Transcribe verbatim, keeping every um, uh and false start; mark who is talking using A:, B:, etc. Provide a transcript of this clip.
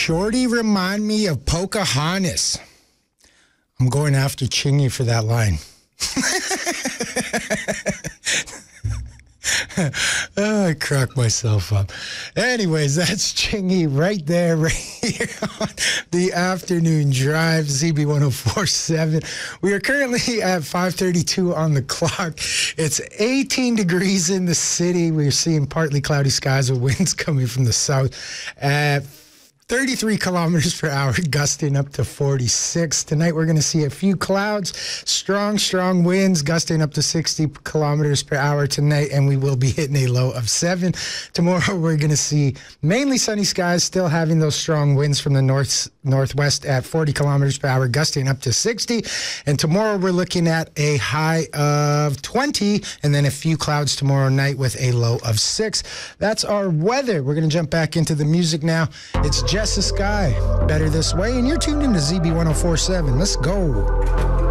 A: Shorty remind me of Pocahontas. I'm going after Chingy for that line. Oh, I cracked myself up. Anyways, that's Chingy right there, right here on the afternoon drive, Z B one oh four point seven. We are currently at five thirty-two on the clock. It's eighteen degrees in the city. We're seeing partly cloudy skies with winds coming from the south at thirty-three kilometers per hour, gusting up to forty-six. Tonight, we're going to see a few clouds, strong, strong winds, gusting up to sixty kilometers per hour tonight, and we will be hitting a low of seven. Tomorrow, we're going to see mainly sunny skies, still having those strong winds from the north northwest at forty kilometers per hour, gusting up to sixty. And tomorrow, we're looking at a high of twenty, and then a few clouds tomorrow night with a low of six. That's our weather. We're going to jump back into the music now. It's Jess the Sky, Better This Way, and you're tuned into Z B one oh four point seven. Let's go.